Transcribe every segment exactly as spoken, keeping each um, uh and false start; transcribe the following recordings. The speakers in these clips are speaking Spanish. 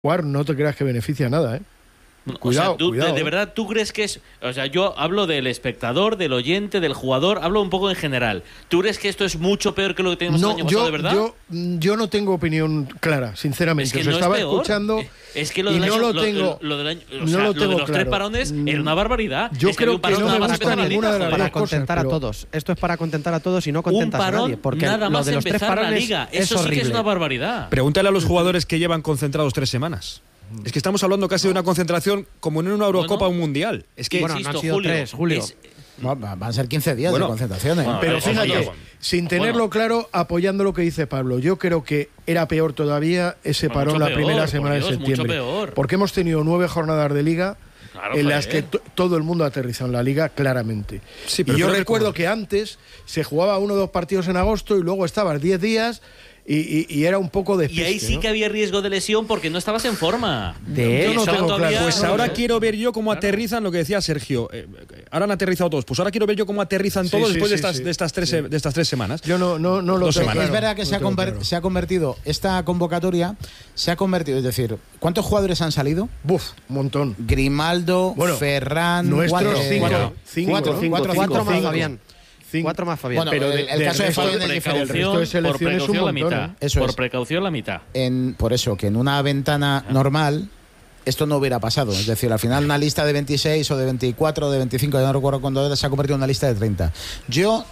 jugar no te creas que beneficia nada, ¿eh? Cuidado, o sea, tú, cuidado. De, de verdad, ¿tú crees que es...? O sea, yo hablo del espectador, del oyente, del jugador, hablo un poco en general. ¿Tú crees que esto es mucho peor que lo que teníamos no, el año yo, pasado, de verdad? Yo, yo no tengo opinión clara, sinceramente. Es que Os no estaba es peor. escuchando es que lo y del no año, lo tengo... Lo, lo del año, o no sea, lo lo tengo de los claro. tres parones era una barbaridad. Yo es creo que, que no me gusta ninguna de las Para dos cosas. contentar a pero... todos. Esto es para contentar a todos y no contentas un parón, a nadie. Porque nada lo más de los tres empezar la parones liga. es Eso sí horrible. que es una barbaridad. Pregúntale a los jugadores que llevan concentrados tres semanas. Es que estamos hablando casi de una concentración como en una Eurocopa o bueno, un Mundial. Es que bueno, no han sido Julio, tres, Julio. es- No, van a ser quince días Bueno, de concentraciones. bueno, Pero Eso fíjate, sí. sin tenerlo Bueno. claro, apoyando lo que dice Pablo, yo creo que era peor todavía ese Bueno, parón mucho la peor, primera por semana Dios, de mucho septiembre. peor. Porque hemos tenido nueve jornadas de liga Claro, en joder. las que to- todo el mundo ha aterrizado en la liga claramente. Sí, y pero yo creo que recuerdo como- que antes se jugaba uno o dos partidos en agosto y luego estabas diez días y, y- y era un poco de Y ahí sí que había riesgo de lesión porque no estabas en forma. De Yo no Eso tengo todavía claro. Pues no ahora sé. quiero ver yo cómo aterrizan lo que decía Sergio. Eh, ahora han aterrizado todos. Pues ahora quiero ver yo cómo aterrizan Sí, todos sí, después de, sí, estas, sí. de, estas tres, Sí. de estas tres semanas. Yo no, no, no lo Dos tengo semanas. claro, Es verdad que no se ha, tengo conver- claro. se ha convertido, esta convocatoria se ha convertido, es decir, ¿cuántos jugadores han salido? Buf, un montón. Grimaldo, Bueno, Ferran, nuestros cuatro, cinco, cuatro, cinco, cuatro, ¿no? cuatro, Cuatro, cinco, cuatro más cinco. Fabián. Cinco. Cuatro más Fabián. Bueno, Pero de- el, el de caso de resto- Foden por es diferente. El resto de precaución, por selecciones es un precaución la montón, mitad. ¿eh? Eso por es. precaución la mitad. En, por eso, que en una ventana normal esto no hubiera pasado. Es decir, al final una lista de veintiséis o de veinticuatro o de veinticinco, ya no recuerdo cuándo era, se ha convertido en una lista de treinta. Yo...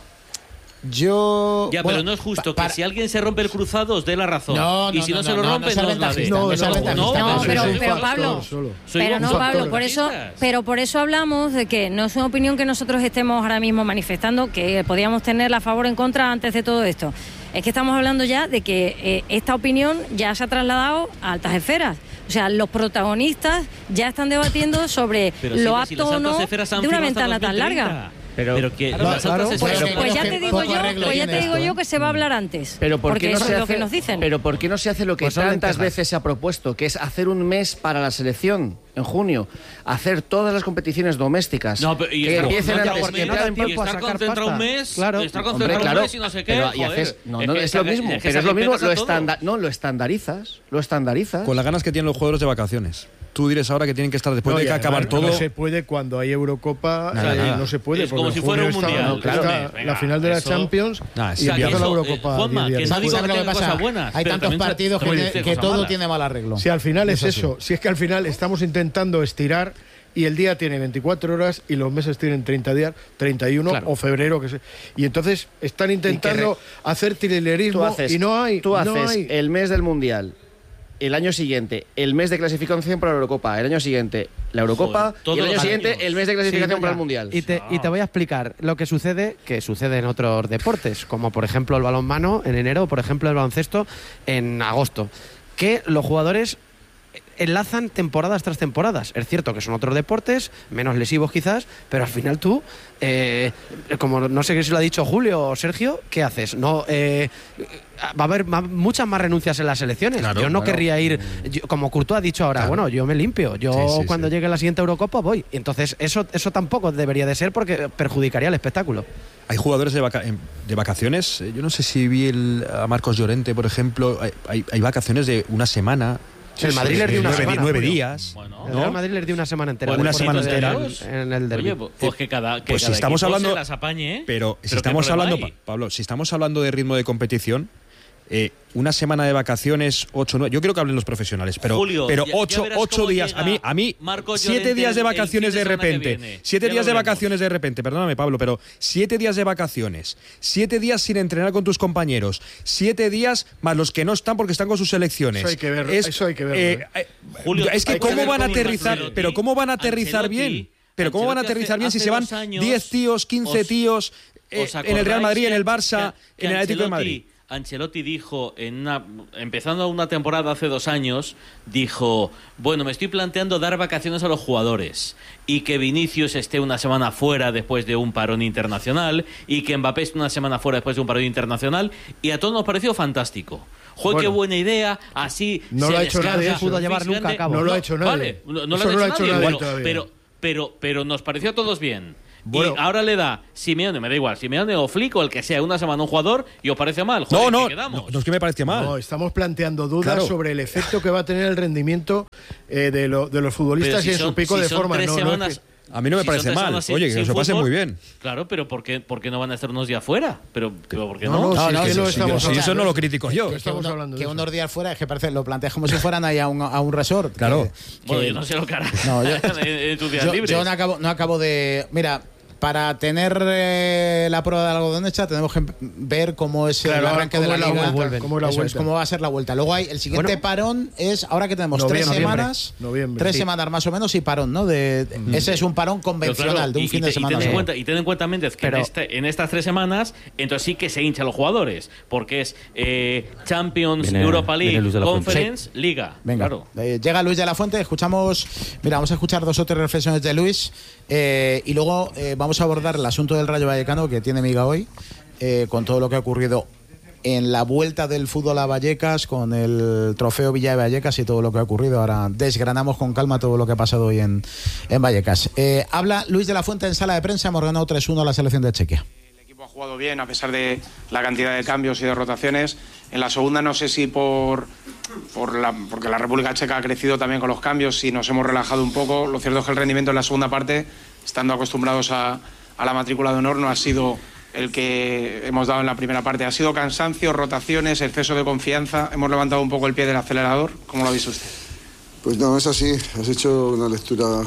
Yo... Ya, bueno, pero no es justo pa- que pa- si alguien se rompe el cruzado os dé la razón. No, y no, si no, no, se lo no, no, rompe, no sea no os la dé. ventajista, no sea ventajista. no, No, Sí, pero, sí, pero sí, Pablo, solo, solo. Soy pero un no, factor. Pablo, por eso, Ventajistas. pero por eso hablamos de que no es una opinión que nosotros estemos ahora mismo manifestando, que podíamos tenerla a favor o en contra antes de todo esto. Es que estamos hablando ya de que eh, esta opinión ya se ha trasladado a altas esferas. O sea, los protagonistas ya están debatiendo sobre Pero lo sí, si apto las o no altas esferas han de una firmado hasta ventana tan dos mil treinta. larga. Pero, Pero que Claro, las altas claro, esferas... pues, Pues ya que te digo poco yo, arreglo pues ya tiene te digo esto, yo ¿eh? que se va a hablar antes. pero ¿por porque qué no eso se es lo hace, que nos dicen. Pero ¿por qué no se hace lo que Pues son tantas lentejas. veces se ha propuesto, que es hacer un mes para la selección en junio, hacer todas las competiciones domésticas, No, pero y que estar, empiecen no, antes, porque que no empiecen da por- tiempo a estar sacar concentrado un pasta. mes, Claro. estar Hombre, concentrado claro, un mes y no sé qué, pero y joder. haces, no, Es no, que es lo saca- mismo, es que pero es lo saca mismo, pegas a lo, todo. estanda- no, lo estandarizas, lo estandarizas. Con las ganas que tienen los jugadores de vacaciones. Tú dices ahora que tienen que estar después No, de y que además acabar todo. No se puede cuando hay Eurocopa, Nada, eh, nada. no se puede. Es porque como en si fuera junio un está- mundial, está claro. Venga, la final de la eso- Champions Ah, sí, y O sea, que empieza la eso, Eurocopa. eh, Juanma, diez que días no ¿Sabes digo después. que lo que tenga pasa? cosas buenas, Hay pero tantos también partidos que, también tiene- dice que cosas todo malas. tiene mal arreglo. Si al final es, Es así. eso, si es que al final estamos intentando estirar y el día tiene veinticuatro horas y los meses tienen treinta días, treinta y uno Claro. o febrero, que sé. Y entonces están intentando hacer Tú trilerismo haces, y no hay. tú no haces hay. el mes del Mundial, el año siguiente, el mes de clasificación para la Eurocopa, el año siguiente, la Eurocopa, Joder, todos y el año los siguiente, años. el mes de clasificación Sí, para venga. el Mundial. Y te, y te voy a explicar lo que sucede, que sucede en otros deportes, como por ejemplo el balonmano en enero, o por ejemplo el baloncesto en agosto, que los jugadores enlazan temporadas tras temporadas. Es cierto que son otros deportes, menos lesivos quizás, pero al final tú, eh, como no sé si lo ha dicho Julio o Sergio, ¿qué haces? No, eh, va a haber ma- muchas más renuncias en las elecciones. Claro, yo no bueno. querría ir, yo- como Courtois ha dicho ahora, Claro. bueno, yo me limpio, yo Sí, sí, cuando sí. llegue la siguiente Eurocopa voy. Entonces eso, eso tampoco debería de ser porque perjudicaría el espectáculo. Hay jugadores de, vaca- em, de vacaciones. eh, Yo no sé si vi el, a Marcos Llorente, por ejemplo. Hay, hay, hay vacaciones de una semana. El Madrid les dio una nueve, semana, nueve Julio. días. Bueno. El Real Madrid les dio una semana entera. Bueno, Una Por semana eso entera. En, en el derbi. Oye, pues que cada, que Pues si cada estamos equipo hablando- se las apañe, ¿eh? Pero si ¿qué estamos problema hablando, hay? Pa- Pablo, si estamos hablando de ritmo de competición, eh, una semana de vacaciones, ocho, nueve. Yo quiero que hablen los profesionales, pero, Julio, pero ya- ya ocho, verás ocho cómo días. A mí, llega a mí, Marcos siete Llorente días de el- el vacaciones fin de de semana que repente. viene. Siete Ya días lo de veremos. vacaciones de repente, perdóname, Pablo, pero siete días de vacaciones, siete días sin entrenar con tus compañeros, siete días más los que no están porque están con sus selecciones. Eso hay que verlo, eso hay que verlo, eh, ¿eh? eh, Julio, es que hay que cómo ver van a cómo aterrizar, Ancelotti- pero cómo van a aterrizar Ancelotti- bien. Pero cómo van a Ancelotti aterrizar hace- bien si hace se van dos años, diez tíos, quince os- tíos eh, ¿Os en el Real acordáis Madrid, en el que- Barça, que en el Atlético de Ancelotti- Madrid? Ancelotti dijo, en una, empezando una temporada hace dos años, dijo, bueno, me estoy planteando dar vacaciones a los jugadores y que Vinicius esté una semana fuera después de un parón internacional y que Mbappé esté una semana fuera después de un parón internacional y a todos nos pareció fantástico. Joder, Bueno. qué buena idea, así No se lo ha hecho descansa nadie eso. Pudo llevar nunca a cabo. No lo ha hecho nadie. Vale, no, no Eso lo ha no lo hecho ha hecho nadie, nadie pero, todavía. pero, pero, pero nos pareció a todos bien. Bueno. Y ahora le da Simeone, me da igual, Simeone o Flick o el que sea, una semana un jugador y os parece mal. No, Joder, no, ¿qué quedamos? no, no es que me parezca mal. No, estamos planteando dudas Claro. sobre el efecto que va a tener el rendimiento eh, de, lo- de los futbolistas Pero si y en son- su pico si de son forma. tres No, no es semanas- que- A mí no me Si parece son tres mal. semanas sin- Oye, que sin se pasen fútbol, muy bien. Claro, pero ¿por qué, por qué no van a estar unos días fuera? Pero, pero ¿por qué No, no? no, No, si no, es que sí, no sí, estamos Yo, sí, hablando eso no de lo critico yo. Que Que, estamos uno- hablando de que eso. unos días fuera, es que parece, lo planteas como si fueran ahí a un, a un resort. Claro. que- Bueno, que- yo no sé lo que hará No, yo- en, en tus días yo, libres. yo no acabo, no acabo de. Mira, para tener eh, la prueba de algodón hecha, tenemos que ver cómo es Claro, el arranque de cómo la es la liga. vuelta, cómo es la Eso es, vuelta. cómo va a ser la vuelta. Luego hay el siguiente Bueno. parón es ahora que tenemos Noviembre, tres noviembre, semanas, noviembre, tres sí. semanas más o menos y parón, ¿no? De, Ese es un parón Pero convencional claro, de un y- fin y de te- semana. Y ten, en solo. cuenta, y ten en cuenta, Méndez, que Pero- en, este, en estas tres semanas, entonces sí que se hincha a los jugadores, porque es eh, Champions, Viene- Europa viene League, Luis de la Fuente. Conference, Liga. Venga, Claro. eh, llega Luis de la Fuente, escuchamos, mira, vamos a escuchar dos o tres reflexiones de Luis eh, y luego eh, vamos a abordar el asunto del Rayo Vallecano que tiene miga hoy, eh, con todo lo que ha ocurrido en la vuelta del fútbol a Vallecas, con el trofeo Villa de Vallecas y todo lo que ha ocurrido. Ahora desgranamos con calma todo lo que ha pasado hoy en, en Vallecas. Eh, habla Luis de la Fuente en sala de prensa, hemos ganado tres uno a la selección de Chequia. El equipo ha jugado bien a pesar de la cantidad de cambios y de rotaciones. En la segunda no sé si por, por la, porque la República Checa ha crecido también con los cambios, si nos hemos relajado un poco. Lo cierto es que el rendimiento en la segunda parte, estando acostumbrados a, a la matrícula de honor, no ha sido el que hemos dado en la primera parte. Ha sido cansancio, rotaciones, exceso de confianza. Hemos levantado un poco el pie del acelerador. ¿Cómo lo ha visto usted? Pues no, es así. Has hecho una lectura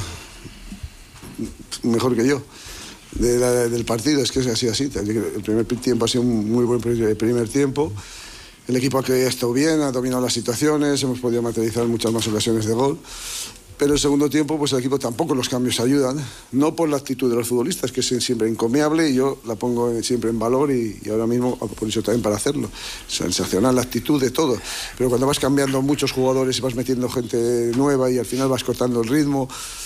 mejor que yo de la- del partido. Es que ha sido así. El primer tiempo ha sido un muy buen pri- primer tiempo. El equipo ha estado bien, ha dominado las situaciones, hemos podido materializar muchas más ocasiones de gol. Pero el segundo tiempo, pues el equipo tampoco los cambios ayudan. No por la actitud de los futbolistas, que es siempre encomiable y yo la pongo siempre en valor y, y ahora mismo por eso también para hacerlo. Sensacional la actitud de todo. Pero cuando vas cambiando muchos jugadores y vas metiendo gente nueva y al final vas cortando el ritmo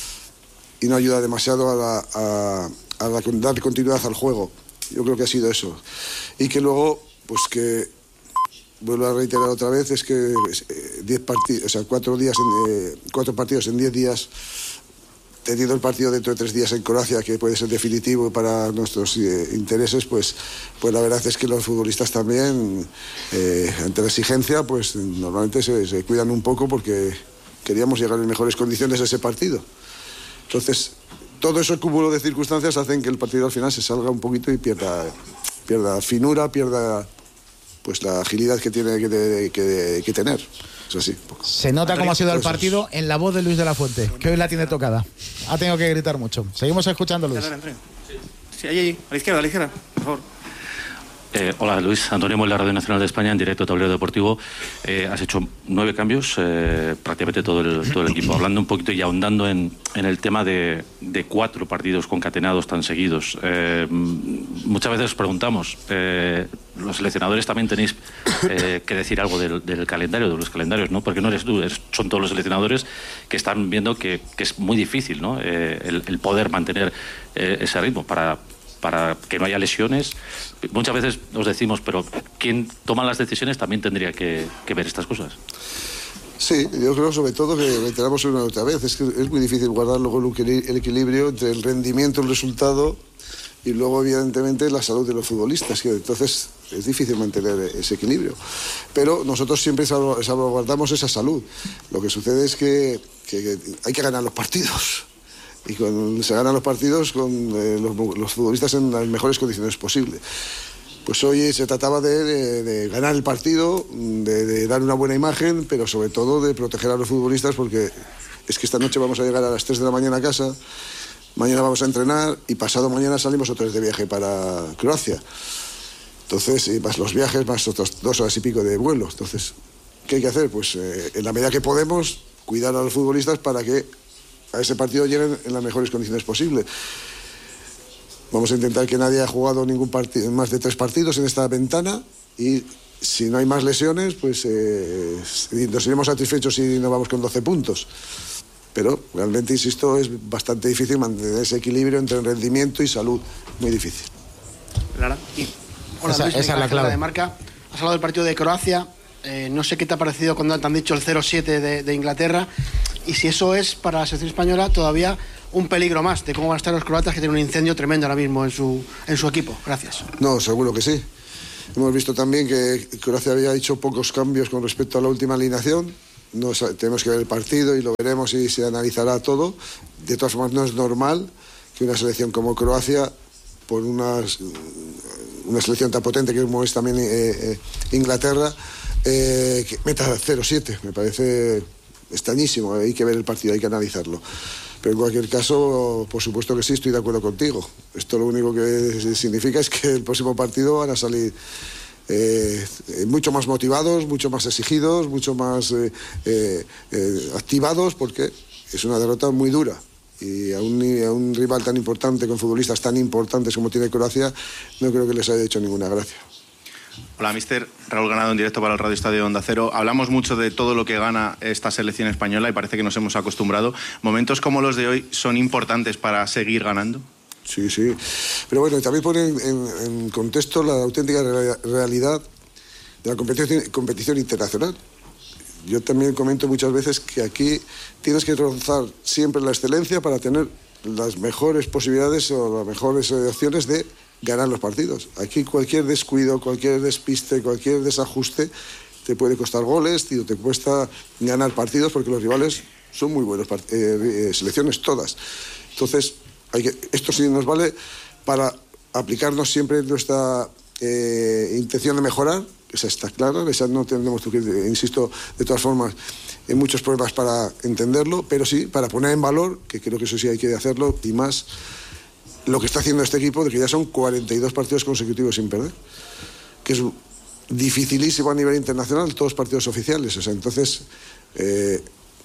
y no ayuda demasiado a, la, a, a la, dar continuidad al juego. Yo creo que ha sido eso. Y que luego, pues que vuelvo a reiterar otra vez, es que eh, diez partidos, o sea, cuatro días, en, eh, cuatro partidos en diez días, teniendo el partido dentro de tres días en Croacia, que puede ser definitivo para nuestros eh, intereses, pues, pues la verdad es que los futbolistas también, eh, ante la exigencia, pues normalmente se, se cuidan un poco porque queríamos llegar en mejores condiciones a ese partido. Entonces, todo ese cúmulo de circunstancias hacen que el partido al final se salga un poquito y pierda, pierda finura, pierda pues la agilidad que tiene que, de, que, que tener. Es así. Se nota cómo ha sido el Pues es- partido en la voz de Luis de la Fuente, que hoy la tiene tocada. Ha tenido que gritar mucho. Seguimos escuchando a Luis. Sí, ahí, ahí, a la izquierda, a la izquierda, por favor. Eh, hola Luis, Antonio Moll, la Radio Nacional de España, en directo Tablero Deportivo. Eh, has hecho nueve cambios, eh, prácticamente todo el, todo el equipo. Hablando un poquito y ahondando en, en el tema de, de cuatro partidos concatenados tan seguidos. Eh, muchas veces os preguntamos, eh, los seleccionadores también tenéis eh, que decir algo del, del calendario, de los calendarios, ¿no? Porque no eres tú, eres- son todos los seleccionadores que están viendo que, que es muy difícil, ¿no? Eh, el, el poder mantener eh, ese ritmo para para que no haya lesiones. Muchas veces nos decimos, pero quien toma las decisiones también tendría que, que ver estas cosas. Sí, yo creo sobre todo que reiteramos una y otra vez, es que es muy difícil guardar luego el equili- el equilibrio entre el rendimiento, el resultado y luego evidentemente la salud de los futbolistas, que entonces es difícil mantener ese equilibrio. Pero nosotros siempre salvo- salvaguardamos esa salud. Lo que sucede es que, que- que hay que ganar los partidos. Y con, se ganan los partidos con eh, los, los futbolistas en las mejores condiciones posibles. Pues hoy se trataba de, de- de ganar el partido, de, de dar una buena imagen, pero sobre todo de proteger a los futbolistas, porque es que esta noche vamos a llegar a las tres de la mañana a casa, mañana vamos a entrenar y pasado mañana salimos otra vez de viaje para Croacia. Entonces, y más los viajes, más otros dos horas y pico de vuelos. Entonces, ¿qué hay que hacer? Pues eh, en la medida que podemos, cuidar a los futbolistas para que a ese partido lleguen en las mejores condiciones posibles. Vamos a intentar que nadie haya jugado ningún partido, más de tres partidos en esta ventana y si no hay más lesiones, pues eh, nos iremos satisfechos si nos vamos con doce puntos. Pero realmente, insisto, es bastante difícil mantener ese equilibrio entre rendimiento y salud. Muy difícil. Lara. Y- Hola, Esa- Luis, esa es la Miguel Ángel clave. de Marca. Has hablado del partido de Croacia. Eh, no sé qué te ha parecido cuando te han dicho el cero siete de, de Inglaterra. y si eso es para la selección española todavía un peligro más de cómo van a estar los croatas, que tienen un incendio tremendo ahora mismo en su, en su equipo. Gracias. No, seguro que sí. Hemos visto también que Croacia había hecho pocos cambios con respecto a la última alineación. No, tenemos que ver el partido y lo veremos y se analizará todo. De todas formas, no es normal que una selección como Croacia, por una, una selección tan potente como es también eh, eh, Inglaterra, eh, que meta cero siete. Me parece extrañísimo. Hay que ver el partido, hay que analizarlo. Pero en cualquier caso, por supuesto que sí, estoy de acuerdo contigo. Esto lo único que significa es que el próximo partido van a salir eh, mucho más motivados, mucho más exigidos, mucho más eh, eh, eh, activados, porque es una derrota muy dura. Y a un, a un rival tan importante, con futbolistas tan importantes como tiene Croacia, no creo que les haya hecho ninguna gracia. Hola, mister Raúl Ganado, en directo para el Radio Estadio Onda Cero. Hablamos mucho de todo lo que gana esta selección española y parece que nos hemos acostumbrado. ¿Momentos como los de hoy son importantes para seguir ganando? Sí, sí. Pero bueno, también pone en, en contexto la auténtica realidad de la competición, competición internacional. Yo también comento muchas veces que aquí tienes que rozar siempre la excelencia para tener las mejores posibilidades o las mejores opciones de ganar los partidos. Aquí cualquier descuido, cualquier despiste, cualquier desajuste te puede costar goles, tío, te cuesta ganar partidos porque los rivales son muy buenos, eh, selecciones todas. Entonces, hay que, esto sí nos vale para aplicarnos siempre nuestra eh, intención de mejorar. Esa está clara, esa no tendremos que, insisto, de todas formas, en muchos problemas para entenderlo, pero sí para poner en valor, que creo que eso sí hay que hacerlo, y más lo que está haciendo este equipo, de que ya son cuarenta y dos partidos consecutivos sin perder, que es dificilísimo a nivel internacional, todos partidos oficiales. O sea, entonces, eh,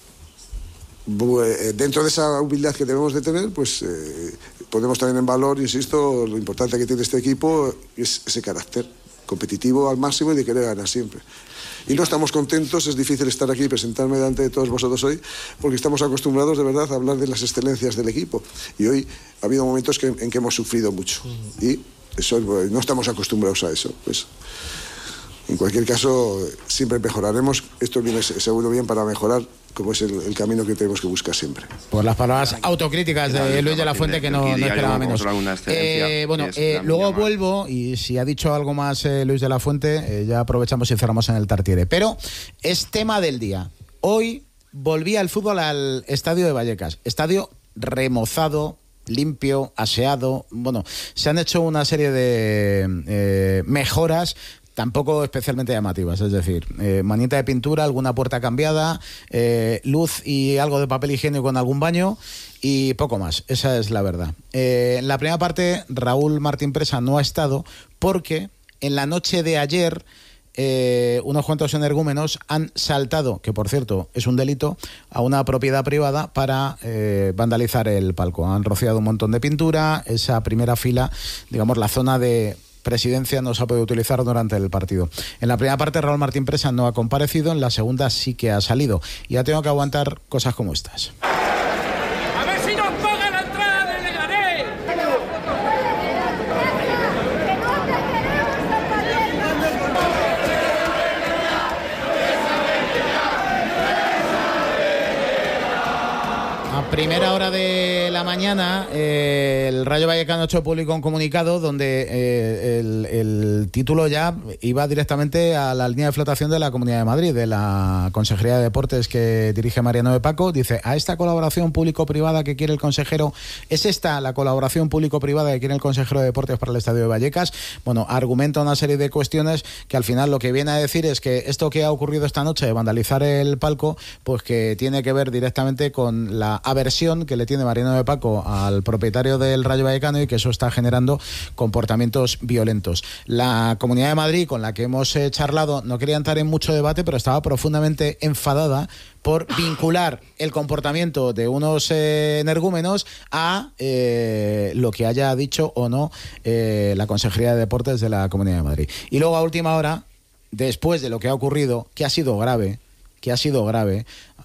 dentro de esa humildad que debemos de tener, pues eh, podemos también en valor, insisto, lo importante que tiene este equipo es ese carácter competitivo al máximo y de querer ganar siempre. Y no estamos contentos, es difícil estar aquí y presentarme delante de todos vosotros hoy, porque estamos acostumbrados de verdad a hablar de las excelencias del equipo. Y hoy ha habido momentos que, en que hemos sufrido mucho. Y eso, no estamos acostumbrados a eso. Pues, en cualquier caso, siempre mejoraremos. Esto viene seguro bien para mejorar, como es el, el camino que tenemos que buscar siempre. Por las palabras autocríticas de Luis de la Fuente, que no, no esperaba menos. Eh, bueno, eh, luego vuelvo, y si ha dicho algo más eh, Luis de la Fuente, eh, ya aprovechamos y cerramos en el Tartiere. Pero es tema del día. Hoy volvía el fútbol al estadio de Vallecas. Estadio remozado, limpio, aseado. Bueno, se han hecho una serie de eh, mejoras tampoco especialmente llamativas, es decir, eh, manita de pintura, alguna puerta cambiada, eh, luz y algo de papel higiénico en algún baño y poco más, esa es la verdad. Eh, en la primera parte Raúl Martín Presa no ha estado porque en la noche de ayer eh, unos cuantos energúmenos han saltado, que por cierto es un delito, a una propiedad privada para eh, vandalizar el palco. Han rociado un montón de pintura, esa primera fila, digamos la zona de Presidencia no se ha podido utilizar durante el partido. En la primera parte Raúl Martín Presa no ha comparecido, en la segunda sí que ha salido. Y ya tengo que aguantar cosas como estas. ¡A ver si nos pagan la entrada de Leganés! A primera hora de la mañana, eh, el Rayo Vallecano ha hecho público un comunicado donde eh, el, el título ya iba directamente a la línea de flotación de la Comunidad de Madrid, de la Consejería de Deportes que dirige Mariano de Paco. Dice, a esta colaboración público-privada que quiere el consejero, ¿es esta la colaboración público-privada que quiere el consejero de Deportes para el Estadio de Vallecas? Bueno, argumenta una serie de cuestiones que al final lo que viene a decir es que esto que ha ocurrido esta noche de vandalizar el palco, pues que tiene que ver directamente con la aversión que le tiene Mariano de Paco al propietario del Rayo Vallecano y que eso está generando comportamientos violentos. La Comunidad de Madrid, con la que hemos eh, charlado, no quería entrar en mucho debate, pero estaba profundamente enfadada por vincular el comportamiento de unos eh, energúmenos a eh, lo que haya dicho o no eh, la Consejería de Deportes de la Comunidad de Madrid. Y luego a última hora, después de lo que ha ocurrido, que ha sido grave, que ha sido grave,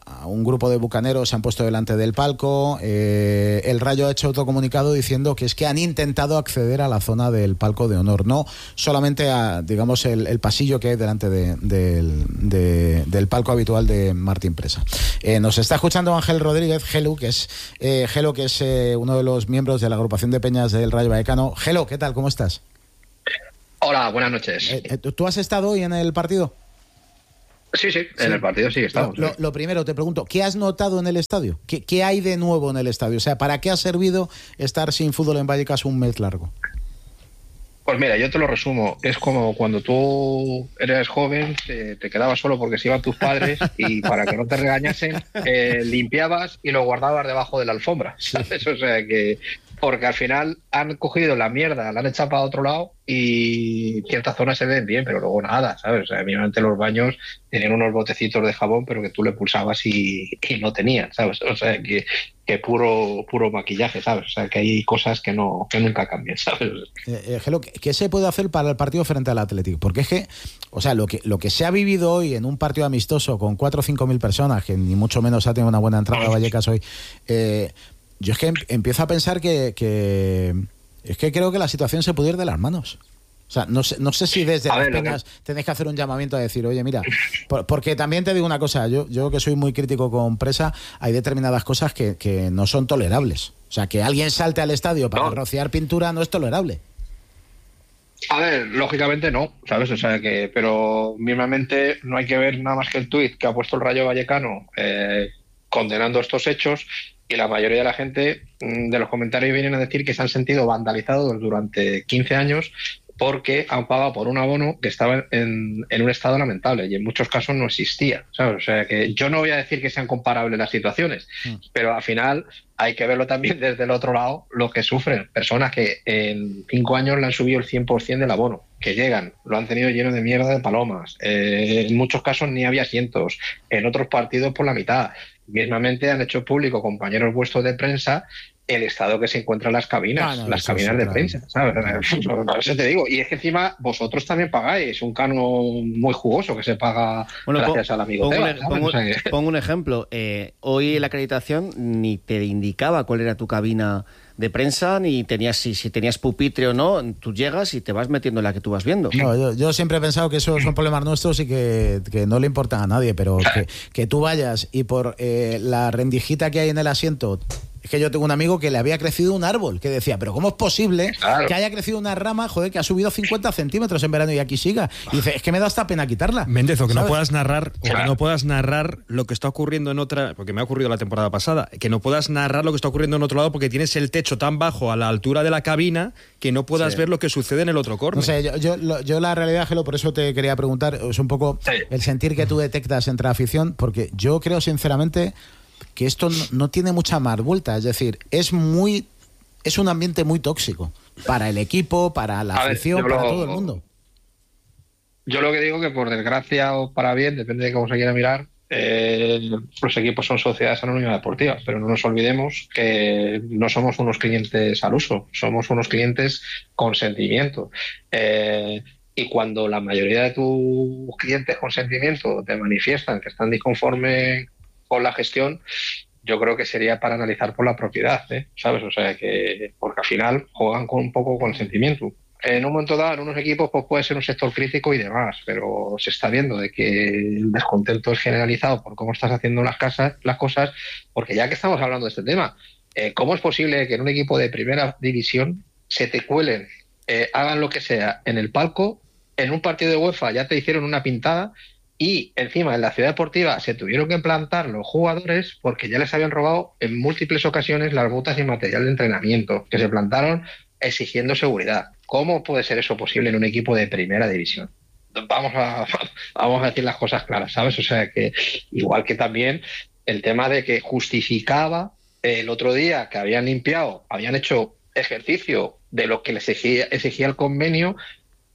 a un grupo de bucaneros se han puesto delante del palco. Eh, el Rayo ha hecho otro comunicado diciendo que es que han intentado acceder a la zona del palco de honor, no solamente a, digamos, el, el pasillo que hay delante de, de, de, del palco habitual de Martín Presa. Eh, nos está escuchando Ángel Rodríguez, Gelu, que es, eh, Gelu, que es eh, uno de los miembros de la agrupación de peñas del Rayo Vallecano. Gelu, ¿qué tal? ¿Cómo estás? Hola, buenas noches. Eh, eh, ¿Tú has estado hoy en el partido? Sí, sí, en sí. el partido sí que estamos. Lo, lo, lo primero, te pregunto, ¿qué has notado en el estadio? ¿Qué, ¿Qué hay de nuevo en el estadio? O sea, ¿para qué ha servido estar sin fútbol en Vallecas un mes largo? Pues mira, yo te lo resumo. Es como cuando tú eres joven, te, te quedabas solo porque se iban tus padres y para que no te regañasen, eh, limpiabas y lo guardabas debajo de la alfombra, ¿sabes? O sea que... Porque al final han cogido la mierda, la han echado para otro lado y ciertas zonas se ven bien, pero luego nada, ¿sabes? O sea, mínimamente los baños tenían unos botecitos de jabón, pero que tú le pulsabas y, y no tenían, ¿sabes? O sea, que, que puro puro maquillaje, ¿sabes? O sea, que hay cosas que no que nunca cambian, ¿sabes? Eh, eh, Gelo, ¿qué se puede hacer para el partido frente al Atlético? Porque es que, o sea, lo que, lo que se ha vivido hoy en un partido amistoso con cuatro o cinco mil personas, que ni mucho menos ha tenido una buena entrada a Vallecas hoy, eh... Yo es que empiezo a pensar que, que es que creo que la situación se puede ir de las manos. O sea, no sé, no sé si desde las peñas tenéis que hacer un llamamiento a decir, oye, mira, por, porque también te digo una cosa, yo, yo que soy muy crítico con Presa, hay determinadas cosas que, que no son tolerables. O sea, que alguien salte al estadio para no. rociar pintura no es tolerable. A ver, lógicamente no, ¿sabes? O sea que, pero mismamente no hay que ver nada más que el tuit que ha puesto el Rayo Vallecano eh, condenando estos hechos. Y la mayoría de la gente de los comentarios vienen a decir que se han sentido vandalizados durante quince años porque han pagado por un abono que estaba en, en un estado lamentable y en muchos casos no existía, ¿sabes? O sea que yo no voy a decir que sean comparables las situaciones, mm. pero al final hay que verlo también desde el otro lado, lo que sufren personas que en cinco años le han subido el cien por ciento del abono, que llegan, lo han tenido lleno de mierda de palomas, eh, en muchos casos ni había asientos, en otros partidos por la mitad. Mismamente han hecho público compañeros vuestros de prensa el estado que se encuentran las cabinas, ah, no, las cabinas sí, de claro. prensa, ¿sabes? Eso te digo. Y es que encima vosotros también pagáis un canon muy jugoso que se paga bueno, gracias pon, al amigo pongo, Teba, pongo, o sea que... pongo un ejemplo. Eh, hoy la acreditación ni te indicaba cuál era tu cabina de prensa, ni tenías si, si tenías pupitre o no. Tú llegas y te vas metiendo en la que tú vas viendo. No, yo, yo siempre he pensado que esos son problemas nuestros y que, que no le importan a nadie, pero que, que tú vayas y por eh, la rendijita que hay en el asiento... Es que yo tengo un amigo que le había crecido un árbol, que decía, pero ¿cómo es posible claro. que haya crecido una rama, joder, que ha subido cincuenta centímetros en verano y aquí siga? Y dice, es que me da hasta pena quitarla. Méndez, o que ¿sabes? no puedas narrar, o claro. que no puedas narrar lo que está ocurriendo en otra, porque me ha ocurrido la temporada pasada, que no puedas narrar lo que está ocurriendo en otro lado porque tienes el techo tan bajo a la altura de la cabina que no puedas sí. ver lo que sucede en el otro córner. No sé, yo, yo, yo la realidad, Gelo, por eso te quería preguntar, es un poco sí. el sentir que tú detectas entre afición, porque yo creo sinceramente que esto no, no tiene mucha más vuelta, es decir, es muy es un ambiente muy tóxico para el equipo, para la a afición, ver, para lo, todo el mundo. Yo lo que digo que por desgracia o para bien, depende de cómo se quiera mirar, eh, los equipos son sociedades anónimas deportivas, pero no nos olvidemos que no somos unos clientes al uso, somos unos clientes con sentimiento. Eh, y cuando la mayoría de tus clientes con sentimiento te manifiestan que están disconformes con la gestión, yo creo que sería para analizar por la propiedad, ¿eh? ¿Sabes? O sea, que porque al final juegan con un poco con el sentimiento. En un momento dado, en unos equipos pues puede ser un sector crítico y demás, pero se está viendo de que el descontento es generalizado por cómo estás haciendo las, casas, las cosas, porque ya que estamos hablando de este tema, eh, ¿cómo es posible que en un equipo de primera división se te cuelen, eh, hagan lo que sea en el palco, en un partido de UEFA ya te hicieron una pintada, y encima en la ciudad deportiva se tuvieron que plantar los jugadores porque ya les habían robado en múltiples ocasiones las botas y material de entrenamiento, que se plantaron exigiendo seguridad? ¿Cómo puede ser eso posible en un equipo de primera división? Vamos a, vamos a decir las cosas claras, ¿sabes? O sea, que igual que también el tema de que justificaba el otro día que habían limpiado, habían hecho ejercicio de lo que les exigía, exigía el convenio,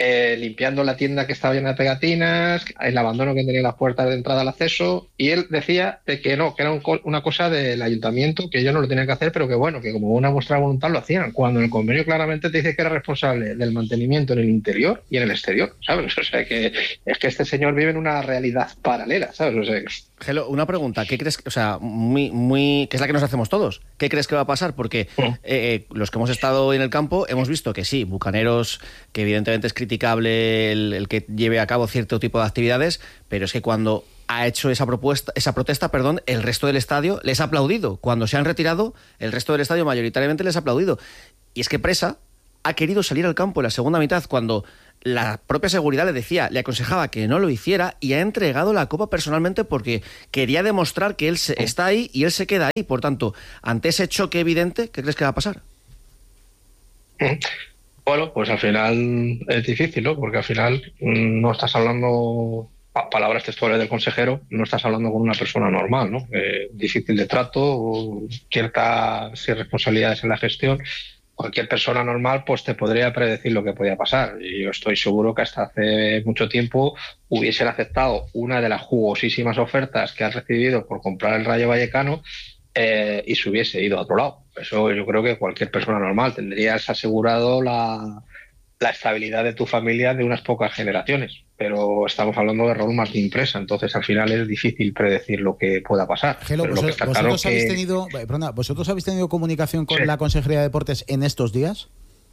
eh, limpiando la tienda que estaba llena de pegatinas, el abandono que tenía las puertas de entrada al acceso, y él decía de que no, que era un, una cosa del ayuntamiento, que ellos no lo tenían que hacer, pero que bueno, que como una muestra de voluntad lo hacían, cuando en el convenio claramente te dice que era responsable del mantenimiento en el interior y en el exterior, ¿sabes? O sea, que es que este señor vive en una realidad paralela, ¿sabes? O sea, Gelo, una pregunta, ¿qué crees, o sea, muy, muy, que es la que nos hacemos todos? ¿Qué crees que va a pasar? Porque eh, eh, los que hemos estado en el campo hemos visto que sí, Bucaneros, que evidentemente es criticable el, el que lleve a cabo cierto tipo de actividades, pero es que cuando ha hecho esa propuesta, esa protesta, perdón, el resto del estadio les ha aplaudido. Cuando se han retirado, el resto del estadio mayoritariamente les ha aplaudido. Y es que Presa ha querido salir al campo en la segunda mitad cuando la propia seguridad le decía, le aconsejaba que no lo hiciera, y ha entregado la copa personalmente porque quería demostrar que él se, está ahí y él se queda ahí. Por tanto, ante ese choque evidente, ¿qué crees que va a pasar? Bueno, pues al final es difícil, ¿no? Porque al final no estás hablando, palabras textuales del consejero, no estás hablando con una persona normal, ¿no? Eh, difícil de trato, ciertas irresponsabilidades en la gestión. Cualquier persona normal pues te podría predecir lo que podía pasar. Y yo estoy seguro que hasta hace mucho tiempo hubiesen aceptado una de las jugosísimas ofertas que has recibido por comprar el Rayo Vallecano eh, y se hubiese ido a otro lado. Eso yo creo que cualquier persona normal. Tendrías asegurado la, la estabilidad de tu familia de unas pocas generaciones. Pero estamos hablando de Raúl Martín Presa, entonces al final es difícil predecir lo que pueda pasar. Gelo, Pero vosotros, lo que está vosotros claro habéis que... tenido, perdona, ¿vosotros habéis tenido comunicación con Sí. la Consejería de Deportes en estos días?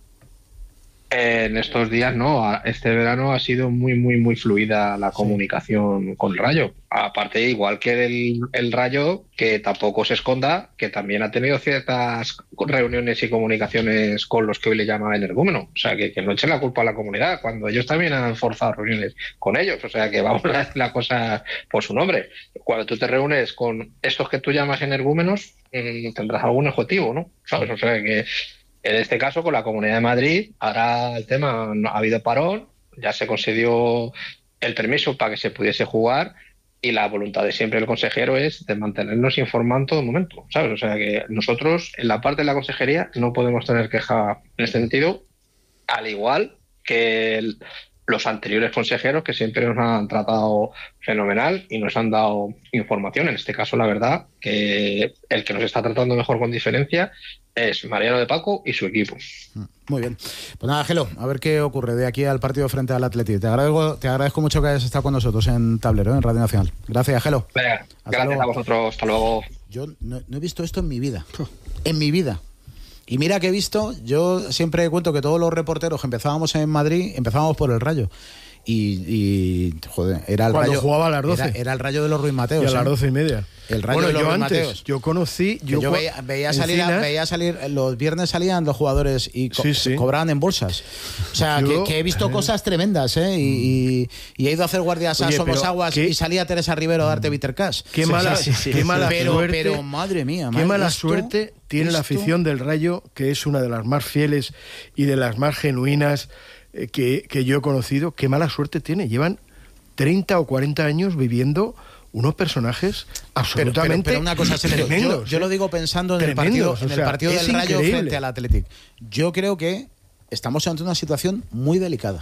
En estos días no, este verano ha sido muy, muy, muy fluida la comunicación con el Rayo. Aparte, igual que el, el Rayo, que tampoco se esconda, que también ha tenido ciertas reuniones y comunicaciones con los que hoy le llaman energúmeno. O sea, que, que no echen la culpa a la comunidad, cuando ellos también han forzado reuniones con ellos. O sea, que vamos a decir la cosa por su nombre. Cuando tú te reúnes con estos que tú llamas energúmenos, mmm, tendrás algún objetivo, ¿no? ¿Sabes? O sea, que... En este caso, con la Comunidad de Madrid, ahora el tema, no, ha habido parón, ya se concedió el permiso para que se pudiese jugar y la voluntad de siempre del consejero es de mantenernos informados en todo momento, ¿sabes? O sea que nosotros, en la parte de la consejería, no podemos tener queja en este sentido, al igual que el, los anteriores consejeros que siempre nos han tratado fenomenal y nos han dado información. En este caso, la verdad, que el que nos está tratando mejor con diferencia es Mariano de Paco y su equipo. Muy bien. Pues nada, Gelo, a ver qué ocurre de aquí al partido frente al Atleti. Te agradezco, te agradezco mucho que hayas estado con nosotros en Tablero, en Radio Nacional. Gracias, Gelo. Venga, Hasta gracias luego. a vosotros. Hasta luego. Yo no, no he visto esto en mi vida. En mi vida. Y mira que he visto, yo siempre cuento que todos los reporteros que empezábamos en Madrid, empezábamos por el Rayo. Y, y joder, era el Cuando Rayo. jugaba a las doce. Era, era el Rayo de los Ruiz Mateos. Y a las ¿eh? doce y media. El Rayo bueno, de los yo Ruiz antes, Mateos. yo conocí... Yo, yo jugaba- veía, veía, salir, Encinas, veía salir, los viernes salían los jugadores y co- Sí, sí. cobraban en bolsas. O sea, Yo- que, que he visto eh. cosas tremendas, ¿eh? Y, y- y he ido a hacer guardias a Oye, Somos pero Aguas qué- y salía Teresa Rivero a darte bitter cash. Qué mala, qué mala pero, suerte. pero, madre mía. Qué madre, mala esto- suerte tiene la esto- afición del Rayo, que es una de las más fieles y de las más genuinas eh, que, que yo he conocido. Qué mala suerte tiene. Llevan treinta o cuarenta años viviendo unos personajes Pero, pero, absolutamente pero una cosa, Sergio, yo, tremendos. yo ¿eh? lo digo pensando en el partido, Tremendos, en o el sea, partido es del Rayo increíble. frente al Athletic. Yo creo que estamos ante una situación muy delicada.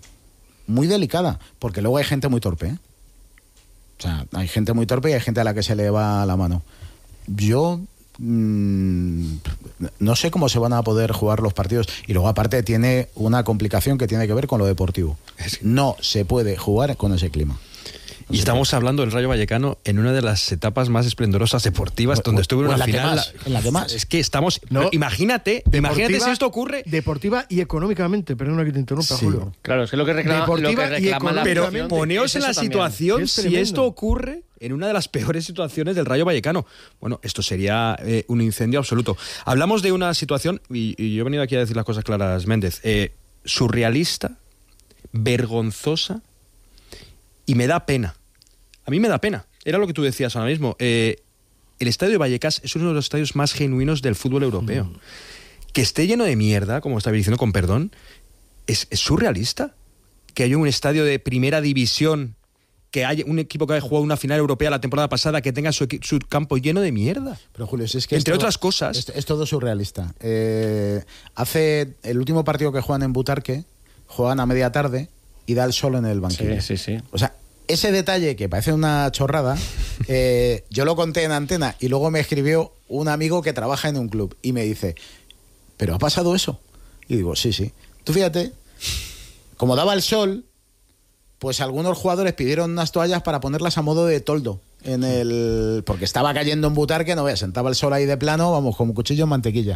Muy delicada. Porque luego hay gente muy torpe, ¿eh? O sea, hay gente muy torpe y hay gente a la que se le va la mano. Yo mmm, no sé cómo se van a poder jugar los partidos. Y luego aparte tiene una complicación que tiene que ver con lo deportivo. No se puede jugar con ese clima. Y estamos hablando del Rayo Vallecano en una de las etapas más esplendorosas deportivas, O- donde o- estuvo en o en una la que final. más, en la que más. Es que estamos. No. Imagínate, imagínate si esto ocurre. Deportiva y económicamente, perdona que te interrumpa, Sí. Julio. Claro, es que lo que reclama, lo que Deportiva y reclama la Pero afición poneos es en la eso también. situación Es si tremendo. esto ocurre en una de las peores situaciones del Rayo Vallecano. Bueno, esto sería eh, un incendio absoluto. Hablamos de una situación, y, y yo he venido aquí a decir las cosas claras, Méndez, eh, surrealista, vergonzosa, y me da pena. A mí me da pena. Era lo que tú decías ahora mismo. Eh, el estadio de Vallecas es uno de los estadios más genuinos del fútbol europeo. Mm. Que esté lleno de mierda, como estaba diciendo con perdón, es, es surrealista. Que haya un estadio de primera división, que haya un equipo que haya jugado una final europea la temporada pasada, que tenga su, equi- su campo lleno de mierda. Pero Julio, si es que Entre esto- otras cosas. Es, es todo surrealista. Eh, hace el último partido que juegan en Butarque, juegan a media tarde y da el sol en el banquillo. Sí, sí, sí. O sea, ese detalle que parece una chorrada, eh, yo lo conté en antena y luego me escribió un amigo que trabaja en un club y me dice, ¿pero ha pasado eso? Y digo, sí, sí. Tú fíjate, como daba el sol, pues algunos jugadores pidieron unas toallas para ponerlas a modo de toldo. En el porque estaba cayendo en Butarque, no veas, sentaba el sol ahí de plano, vamos, como cuchillo en mantequilla.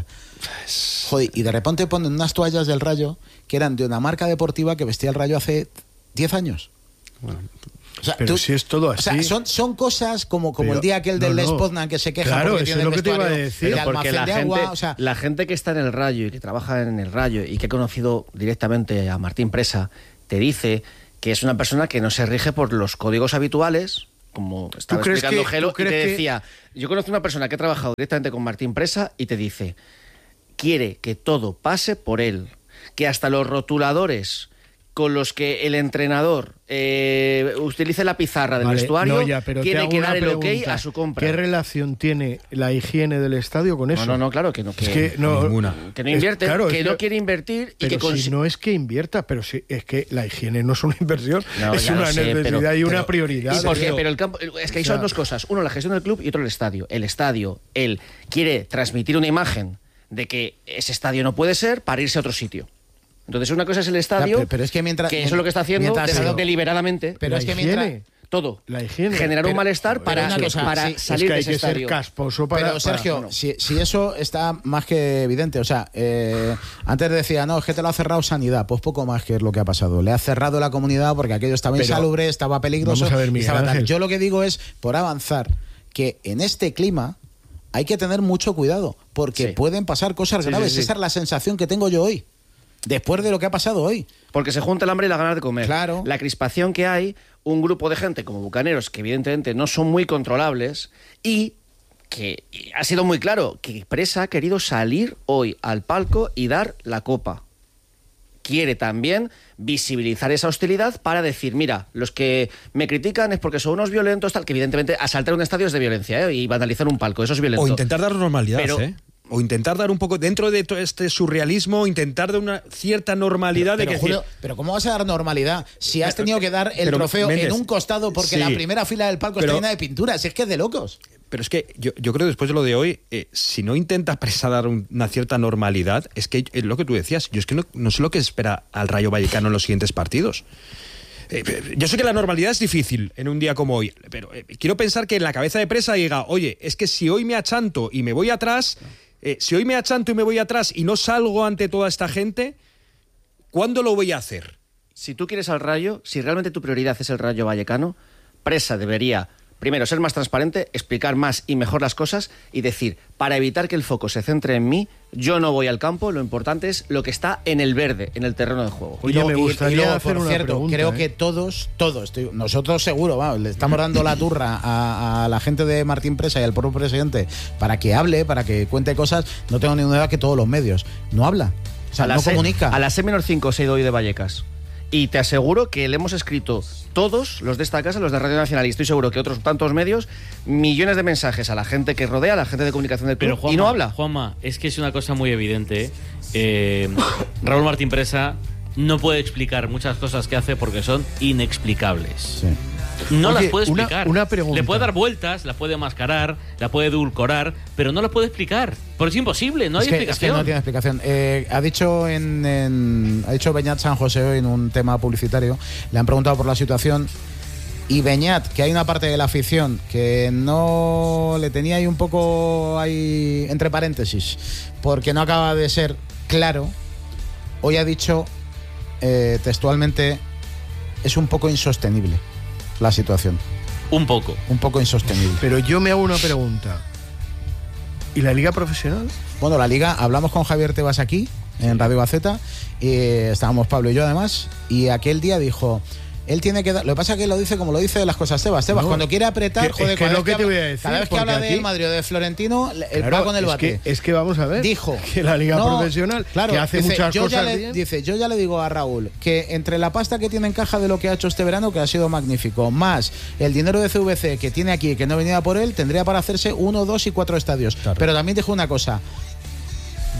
Joder, y de repente ponen unas toallas del Rayo que eran de una marca deportiva que vestía el Rayo hace diez años. Bueno, o sea, pero tú, si es todo así. O sea, son, son cosas como, como pero, el día aquel del no, Les Poznan que se queja claro, porque eso tiene es lo el que te iba a decir. Pero porque la, de gente, agua, o sea, la gente que está en el Rayo y que trabaja en el Rayo y que ha conocido directamente a Martín Presa, te dice que es una persona que no se rige por los códigos habituales, como estaba explicando que, Gelo, y te decía, que... yo conozco una persona que ha trabajado directamente con Martín Presa y te dice, quiere que todo pase por él, que hasta los rotuladores con los que el entrenador eh, utilice la pizarra del vale, vestuario, no, ya, tiene que dar el ok a su compra. ¿Qué relación tiene la higiene del estadio con eso? No, no, no, claro que no. Que, es que no, ninguna. Que no invierte, es, claro, que, que no quiere invertir y pero que... si no es que invierta, pero si es que la higiene no es una inversión, no, es una sé, necesidad pero, y una pero, prioridad. ¿Y por qué? Pero el campo, es que hay o sea, son dos cosas. Uno, la gestión del club y otro, el estadio. El estadio, él quiere transmitir una imagen de que ese estadio no puede ser para irse a otro sitio. Entonces una cosa es el estadio, ya, pero, pero es que, mientras, que eso es lo que está haciendo mientras, deliberadamente. Pero la es que higiene, mientras, todo. La higiene. Generar pero, un malestar para, una cosa, para sí, salir es que de ese hay que estadio. ser casposo para... Pero Sergio, para, no. si, si eso está más que evidente, o sea, eh, antes decía, no, es que te lo ha cerrado Sanidad, pues poco más que es lo que ha pasado. Le ha cerrado la comunidad porque aquello estaba pero, insalubre, estaba peligroso. Vamos a ver, Miguel estaba Ángel. tal. Yo lo que digo es, por avanzar, que en este clima hay que tener mucho cuidado, porque sí. pueden pasar cosas sí, graves. Sí, sí. Esa es la sensación que tengo yo hoy. Después de lo que ha pasado hoy. Porque se junta el hambre y las ganas de comer. Claro. La crispación que hay, un grupo de gente como Bucaneros, que evidentemente no son muy controlables, y que ha sido muy claro que Presa ha querido salir hoy al palco y dar la copa. Quiere también visibilizar esa hostilidad para decir, mira, los que me critican es porque son unos violentos, tal, que evidentemente asaltar un estadio es de violencia, ¿eh? Y vandalizar un palco, eso es violento. O intentar dar normalidad, Pero, ¿eh? O intentar dar un poco, dentro de todo este surrealismo, intentar dar una cierta normalidad. Pero, pero, de que Julio, decir, pero ¿cómo vas a dar normalidad si has tenido que dar el pero, trofeo Méndez, en un costado porque sí, la primera fila del palco pero, está llena de pinturas? Es que es de locos. Pero es que yo, yo creo que después de lo de hoy, eh, si no intenta Presa dar un, una cierta normalidad, es que es lo que tú decías, yo es que no, no sé lo que espera al Rayo Vallecano en los siguientes partidos. Eh, yo sé que la normalidad es difícil en un día como hoy, pero eh, quiero pensar que en la cabeza de Presa diga, oye, es que si hoy me achanto y me voy atrás... Eh, si hoy me achanto y me voy atrás y no salgo ante toda esta gente, ¿cuándo lo voy a hacer? Si tú quieres al Rayo, si realmente tu prioridad es el Rayo Vallecano, Presa debería, primero, ser más transparente, explicar más y mejor las cosas y decir, para evitar que el foco se centre en mí, yo no voy al campo, lo importante es lo que está en el verde, en el terreno de juego. Oye, me gustaría y luego, hacer por una cierto, pregunta, creo ¿eh? que todos, todos, estoy, nosotros seguro, vamos, le estamos dando la turra a, a la gente de Martín Presa y al propio presidente para que hable, para que cuente cosas. No tengo ninguna duda que todos los medios. No habla, o sea, no C, comunica. A la C menos cinco se ha ido hoy de Vallecas. Y te aseguro que le hemos escrito todos los de esta casa, los de Radio Nacional, y estoy seguro que otros tantos medios, millones de mensajes a la gente que rodea, a la gente de comunicación del club, Pero Juanma, y no habla. Juanma, es que es una cosa muy evidente. Eh, Raúl Martín Presa no puede explicar muchas cosas que hace porque son inexplicables. Sí. No Oye, las puede una- explicar. una pregunta. Le puede dar vueltas, la puede mascarar, la puede edulcorar, pero no la puede explicar. Porque es imposible, no hay es que, explicación. Es que no tiene explicación. Eh, ha dicho en, en- ha dicho Beñat San José hoy en un tema publicitario, le han preguntado por la situación y Beñat, que hay una parte de la afición que no le tenía ahí un poco ahí entre paréntesis, porque no acaba de ser claro, hoy ha dicho eh, textualmente, es un poco insostenible la situación. Un poco. Un poco insostenible. Pero yo me hago una pregunta. ¿Y la liga profesional? Bueno, la liga, hablamos con Javier Tebas aquí, en Radio Gaceta, y estábamos Pablo y yo además, y aquel día dijo, él tiene que dar, lo que pasa es que lo dice como lo dice de las cosas Tebas. Tebas, No, cuando quiere apretar, que- joder, es que cada lo vez que te habla- voy a decir, cada vez que porque habla aquí- del Madrid o de Florentino, el Claro, va con el es bate. que, es que vamos a ver. Dijo que la liga no, profesional, claro, que hace dice, muchas yo ya cosas le, bien. dice, yo ya le digo a Raúl que entre la pasta que tiene en caja de lo que ha hecho este verano, que ha sido magnífico, más el dinero de C V C que tiene aquí, que no venía por él, tendría para hacerse uno, dos y cuatro estadios. Claro. Pero también dijo una cosa,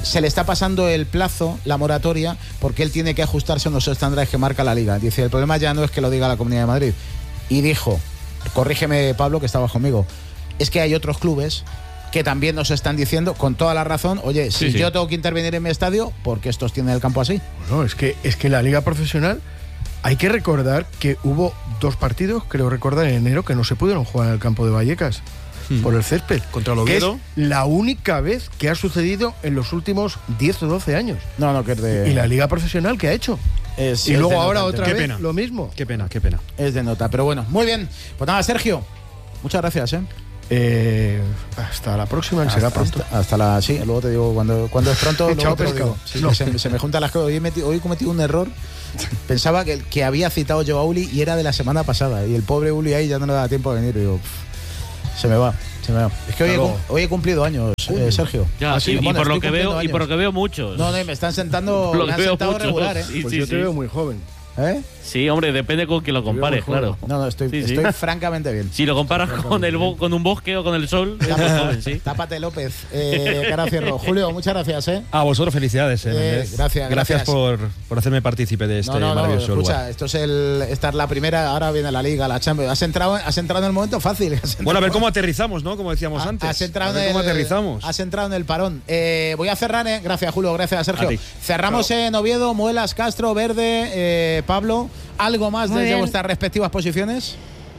se le está pasando el plazo, la moratoria, porque él tiene que ajustarse a unos estándares que marca la Liga. Dice, el problema ya no es que lo diga la Comunidad de Madrid. Y dijo, corrígeme Pablo, que estaba conmigo, es que hay otros clubes que también nos están diciendo, con toda la razón, oye, si sí, sí. yo tengo que intervenir en mi estadio, ¿por qué estos tienen el campo así? No, es que, es que la Liga Profesional, hay que recordar que hubo dos partidos, creo recordar, en enero, que no se pudieron jugar en el campo de Vallecas, hmm. por el césped. Contra el Oviedo. Que es la única vez que ha sucedido en los últimos diez o doce años. No, no, que es de... Y la Liga Profesional, ¿qué ha hecho? Es, y es luego ahora otra qué vez pena. lo mismo. Qué pena, qué pena. Es de nota, pero bueno, muy bien. Pues nada, Sergio, muchas gracias, ¿eh? Eh, hasta la próxima, que hasta, será pronto. Hasta, hasta la, sí, luego te digo, cuando, cuando es pronto, luego te lo digo. Sí, no. se, se me juntan las cosas. Hoy, metí, hoy cometí un error. Pensaba que, que había citado yo a Uli y era de la semana pasada. Y el pobre Uli ahí ya no le da tiempo de venir. Y digo, pff, se me va. Se me va. Es que hoy he, hoy he cumplido años, eh, Sergio. Ya, sí, y, bueno, por lo que veo, y por lo que veo muchos. No, no, me están sentando, me han sentado muchos. regular, ¿eh? Sí, pues sí, yo sí. te veo muy joven. ¿Eh? Sí, hombre, depende con quién lo compares, claro. No, no, estoy, sí, estoy sí. francamente bien. Si lo comparas con el bo- con un bosque o con el sol, es muy joven, sí. Tápate, López. Eh, cara cierro. Julio, muchas gracias, ¿eh? A vosotros felicidades, eh, eh gracias, gracias. Gracias por, por hacerme partícipe de este no, no, no, maravilloso escucha, lugar. Esto es el, esta es la primera, ahora viene la Liga, la Champions. Has entrado, has entrado en el momento fácil. Bueno, a ver cómo aterrizamos, ¿no? Como decíamos ha, antes. Has entrado a ver en cómo el, aterrizamos. Has entrado en el parón. Eh, voy a cerrar, ¿eh? Gracias, Julio, gracias, Sergio. Cerramos Chao. en Oviedo, Muelas, Castro, Verde, eh, Pablo. ¿Algo más Muy desde bien. vuestras respectivas posiciones?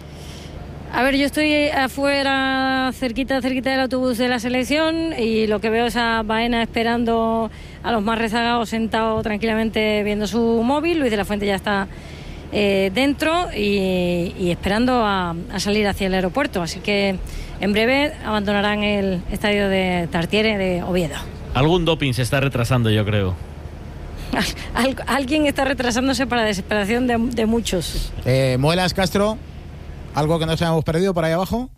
A ver, yo estoy afuera, cerquita, cerquita del autobús de la selección y lo que veo es a Baena esperando a los más rezagados sentado tranquilamente viendo su móvil. Luis de la Fuente ya está eh, dentro y, y esperando a, a salir hacia el aeropuerto. Así que en breve abandonarán el estadio de Tartiere de Oviedo. Algún doping se está retrasando, yo creo. Al, alguien está retrasándose para desesperación de, de muchos. Eh, Muelas, Castro, ¿algo que nos hayamos perdido por ahí abajo?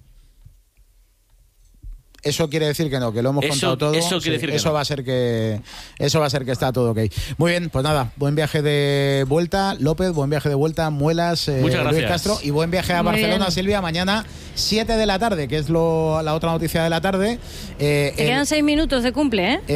Eso quiere decir que no, que lo hemos eso, contado todo. Eso quiere sí, decir que eso no. va a ser que eso va a ser que está todo ok. Muy bien, pues nada, buen viaje de vuelta, López, buen viaje de vuelta, Muelas, eh, Muchas gracias. Luis Castro, y buen viaje a Muy Barcelona, bien. Silvia, mañana siete de la tarde, que es lo, la otra noticia de la tarde. Eh, Te el, quedan seis minutos de cumple, ¿eh?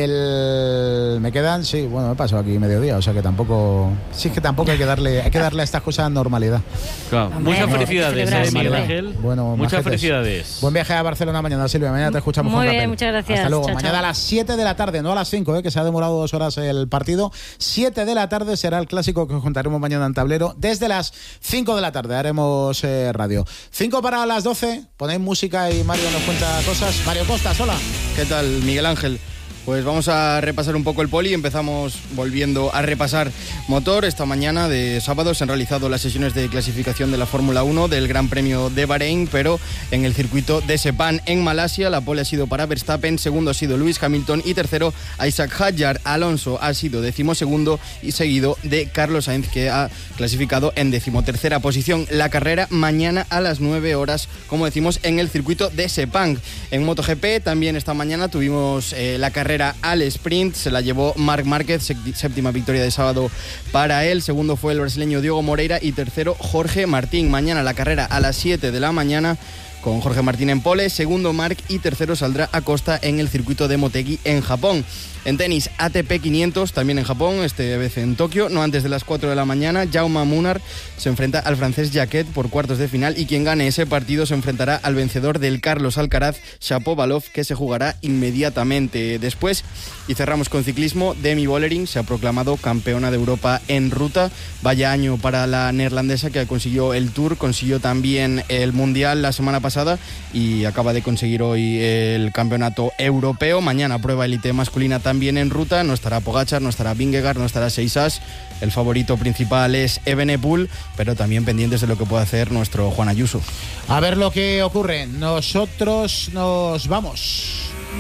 El, me quedan, sí, bueno, me paso aquí mediodía, o sea que tampoco, sí es que tampoco hay que darle, hay que darle a estas cosas normalidad. Claro. Muchas no, felicidades, no, eh, no, Miguel no. Ángel. Bueno, muchas majetes. felicidades. Buen viaje a Barcelona mañana, Silvia. Mañana te escuchamos Muy con bien, Capel. muchas gracias. Hasta luego. Chao, mañana chao. a las siete de la tarde, no a las cinco, eh, que se ha demorado dos horas el partido. siete de la tarde será el clásico que os contaremos mañana en tablero. Desde las cinco de la tarde haremos eh, radio. cinco para las doce, ponéis música y Mario nos cuenta cosas. Mario Costas, hola. ¿Qué tal, Miguel Ángel? Pues vamos a repasar un poco el poli. Empezamos volviendo a repasar motor. Esta mañana de sábado se han realizado las sesiones de clasificación de la Fórmula uno del Gran Premio de Bahrein, pero en el circuito de Sepang en Malasia. La pole ha sido para Verstappen, segundo ha sido Lewis Hamilton y tercero Isaac Hadjar. Alonso ha sido decimosegundo y seguido de Carlos Sainz, que ha clasificado en decimotercera posición. La carrera mañana a las nueve horas, como decimos, en el circuito de Sepang. En MotoGP también esta mañana tuvimos eh, la carrera al sprint, se la llevó Marc Márquez, séptima victoria de sábado para él, segundo fue el brasileño Diogo Moreira y tercero Jorge Martín. Mañana la carrera a las siete de la mañana con Jorge Martín en pole, segundo Marc y tercero saldrá Acosta en el circuito de Motegi en Japón. En tenis, A T P quinientos, también en Japón, este vez en Tokio, no antes de las cuatro de la mañana. Jaume Munar se enfrenta al francés Jacquet por cuartos de final y quien gane ese partido se enfrentará al vencedor del Carlos Alcaraz, Shapovalov, que se jugará inmediatamente después. Y cerramos con ciclismo. Demi Vollering se ha proclamado campeona de Europa en ruta. Vaya año para la neerlandesa, que consiguió el Tour, consiguió también el Mundial la semana pasada y acaba de conseguir hoy el campeonato europeo. Mañana prueba élite masculina también en ruta. No estará Pogačar, no estará Vingegaard, no estará Seixas. El favorito principal es Evenepoel, pero también pendientes de lo que puede hacer nuestro Juan Ayuso. A ver lo que ocurre. Nosotros nos vamos.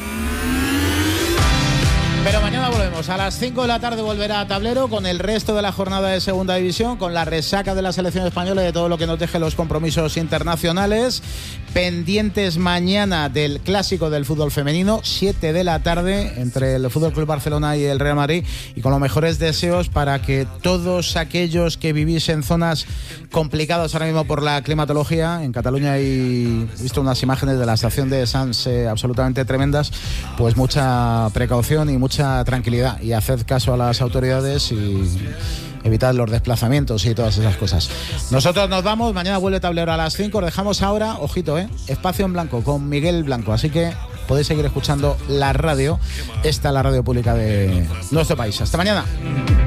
Pero mañana volvemos. A las cinco de la tarde volverá a tablero con el resto de la jornada de Segunda División, con la resaca de la selección española y de todo lo que nos deje los compromisos internacionales. Pendientes mañana del clásico del fútbol femenino, siete de la tarde, entre el Fútbol Club Barcelona y el Real Madrid, y con los mejores deseos para que todos aquellos que vivís en zonas complicadas ahora mismo por la climatología, en Cataluña he visto unas imágenes de la estación de Sants eh, absolutamente tremendas, pues mucha precaución y mucha mucha tranquilidad y haced caso a las autoridades y evitad los desplazamientos y todas esas cosas. Nosotros nos vamos, mañana vuelve Tablero a las cinco, os dejamos ahora, ojito, eh, Espacio en Blanco con Miguel Blanco, así que podéis seguir escuchando la radio, esta es la radio pública de nuestro país. Hasta mañana.